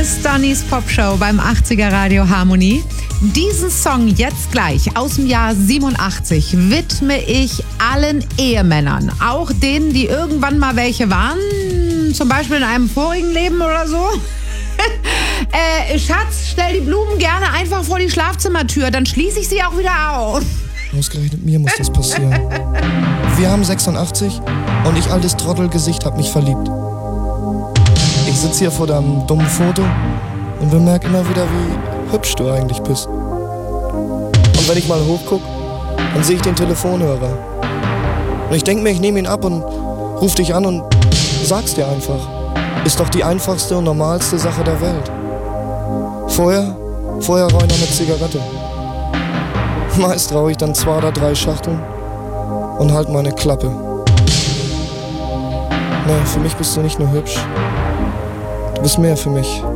ist Donnys Popshow beim 80er Radio Harmonie. Diesen Song jetzt gleich aus dem Jahr 87 widme ich allen Ehemännern. Auch denen, die irgendwann mal welche waren, zum Beispiel in einem vorigen Leben oder so. Schatz, stell die Blumen gerne einfach vor die Schlafzimmertür, dann schließe ich sie auch wieder auf. Ausgerechnet mir muss das passieren. Wir haben 86 und ich, altes Trottelgesicht, hab mich verliebt. Ich sitze hier vor deinem dummen Foto und bemerke immer wieder, wie hübsch du eigentlich bist. Und wenn ich mal hochguck, dann sehe ich den Telefonhörer. Und ich denke mir, ich nehme ihn ab und ruf dich an und sag's dir einfach. Ist doch die einfachste und normalste Sache der Welt. Vorher rauche ich noch eine Zigarette. Meist rauche ich dann 2 oder 3 Schachteln und halt meine Klappe. Nee, für mich bist du nicht nur hübsch. Du bist mehr für mich.